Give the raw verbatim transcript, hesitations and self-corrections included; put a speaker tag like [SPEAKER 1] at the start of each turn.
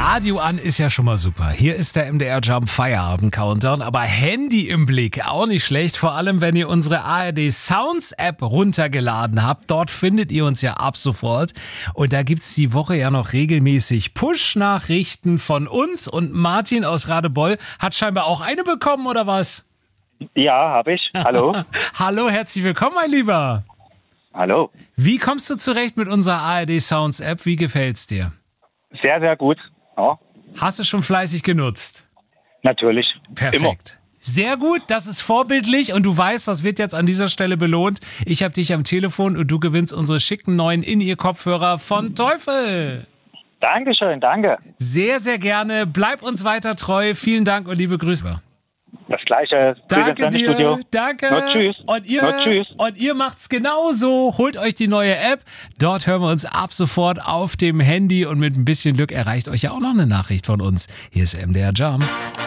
[SPEAKER 1] Radio an ist ja schon mal super. Hier ist der M D R Jump Feierabend Countdown, aber Handy im Blick, auch nicht schlecht. Vor allem, wenn ihr unsere A R D Sounds App runtergeladen habt. Dort findet ihr uns ja ab sofort. Und da gibt's die Woche ja noch regelmäßig Push-Nachrichten von uns. Und Martin aus Radebeul hat scheinbar auch eine bekommen, oder was?
[SPEAKER 2] Ja, habe ich. Hallo.
[SPEAKER 1] Hallo, herzlich willkommen, mein Lieber.
[SPEAKER 2] Hallo.
[SPEAKER 1] Wie kommst du zurecht mit unserer A R D Sounds App? Wie gefällt's dir?
[SPEAKER 2] Sehr, sehr gut. Ja.
[SPEAKER 1] Hast du schon fleißig genutzt?
[SPEAKER 2] Natürlich.
[SPEAKER 1] Perfekt.
[SPEAKER 2] Immer.
[SPEAKER 1] Sehr gut, das ist vorbildlich und du weißt, das wird jetzt an dieser Stelle belohnt. Ich habe dich am Telefon und du gewinnst unsere schicken neuen In-Ear-Kopfhörer von Teufel.
[SPEAKER 2] Dankeschön, danke.
[SPEAKER 1] Sehr, sehr gerne. Bleib uns weiter treu. Vielen Dank und liebe Grüße.
[SPEAKER 2] Das Gleiche.
[SPEAKER 1] Danke dir.
[SPEAKER 2] Studio.
[SPEAKER 1] Danke.
[SPEAKER 2] No, tschüss.
[SPEAKER 1] Und ihr,
[SPEAKER 2] no, tschüss.
[SPEAKER 1] Und ihr macht's genauso. Holt euch die neue App. Dort hören wir uns ab sofort auf dem Handy und mit ein bisschen Glück erreicht euch ja auch noch eine Nachricht von uns. Hier ist M D R Jump.